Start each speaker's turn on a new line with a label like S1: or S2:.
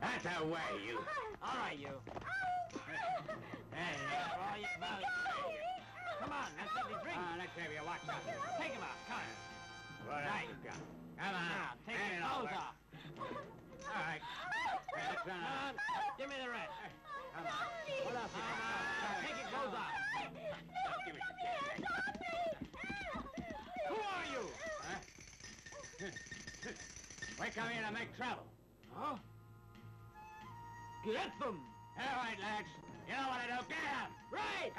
S1: Right away, you.
S2: All right, you.
S1: Hey,
S2: For all your value. Come on, let's get these drinks.
S1: let's have you watch out.
S2: Take him out. Come on.
S1: What
S2: Right.
S1: else you got? Come
S2: Now,
S1: on.
S2: take
S1: hand
S2: your
S1: it
S2: clothes
S1: over.
S2: off.
S1: All right. Let's
S2: Come on. Give me the rest.
S1: Come on. What else you got?
S2: Take your clothes off.
S1: Just give me some change.
S2: Who are you?
S1: Huh? We come here to make trouble.
S2: Huh? Get them.
S1: All right, lads. You know what to do. Get 'em.
S2: Right.